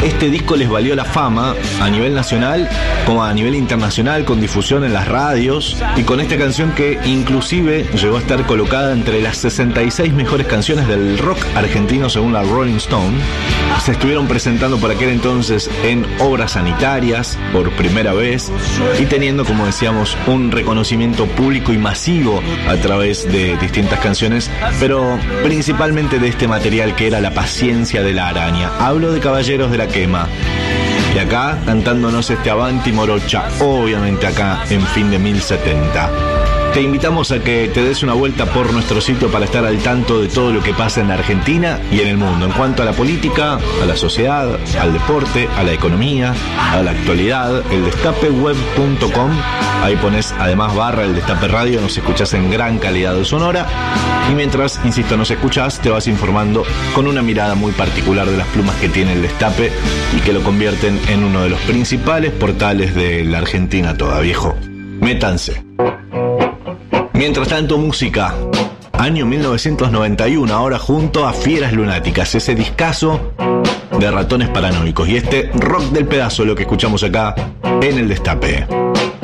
Este disco les valió la fama a nivel nacional como a nivel internacional, con difusión en las radios, y con esta canción que inclusive llegó a estar colocada entre las 66 mejores canciones del rock argentino según la Rolling Stone. Se estuvieron presentando por aquel entonces en obras sanitarias por primera vez y teniendo, como decíamos, un reconocimiento público y masivo a través de distintas canciones, pero principalmente de este material que era La paciencia de la araña. Hablo de Caballeros de la Quema. Y acá cantándonos este Avanti Morocha, obviamente acá en Fin de 1070. Te invitamos a que te des una vuelta por nuestro sitio para estar al tanto de todo lo que pasa en la Argentina y en el mundo, en cuanto a la política, a la sociedad, al deporte, a la economía, a la actualidad. eldestapeweb.com, ahí pones además / El Destape Radio, nos escuchás en gran calidad sonora, y mientras, insisto, nos escuchás, te vas informando con una mirada muy particular de las plumas que tiene El Destape y que lo convierten en uno de los principales portales de la Argentina toda, viejo. Métanse. Mientras tanto, música. Año 1991, ahora junto a Fieras Lunáticas, ese discazo de Ratones Paranoicos. Y este rock del pedazo, lo que escuchamos acá en El Destape.